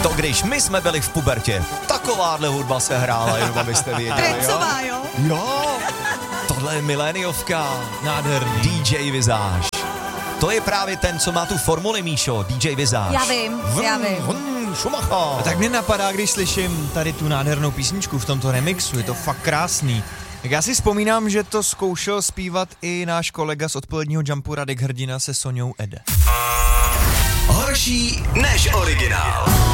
To když my jsme byli v pubertě, takováhle hudba se hrála, jenom abyste věděli, Trencová, jo? Jo, tohle je miléniovka. Nádherný. DJ Vizáž. To je právě ten, co má tu formuli, Míšo, DJ Vizáž. Já vím. Šumacha. Tak mě napadá, když slyším tady tu nádhernou písničku v tomto remixu, je to fakt krásný. Tak já si vzpomínám, že to zkoušel zpívat i náš kolega z odpoledního Jumpu Radek Hrdina se Soňou Ede. Horší než originál.